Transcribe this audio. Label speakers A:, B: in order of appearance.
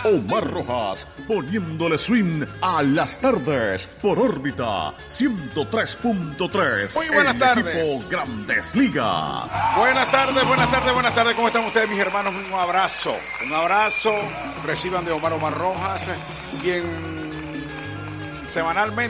A: Omar Rojas, poniéndole swing a las tardes por órbita 103.3.
B: Muy buenas tardes.
A: Equipo Grandes Ligas.
B: Buenas tardes. ¿Cómo están ustedes, mis hermanos? Un abrazo. Reciban de Omar Rojas, quien semanalmente